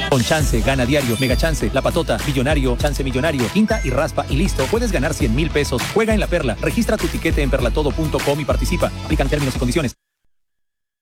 Con Chance, gana diario, mega chance, la patota, millonario, chance millonario, quinta y raspa y listo. Puedes ganar 100,000 pesos. Juega en La Perla. Registra tu tiquete en perlatodo.com y participa. Aplican términos y condiciones.